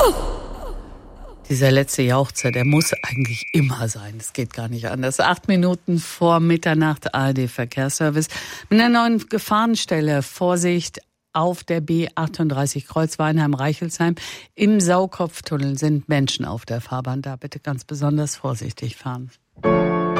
Dieser letzte Jauchzer, der muss eigentlich immer sein. Es geht gar nicht anders. 8 Minuten vor Mitternacht, ARD Verkehrsservice. Mit einer neuen Gefahrenstelle. Vorsicht auf der B38 Kreuz Weinheim-Reichelsheim. Im Saukopftunnel sind Menschen auf der Fahrbahn. Da bitte ganz besonders vorsichtig fahren.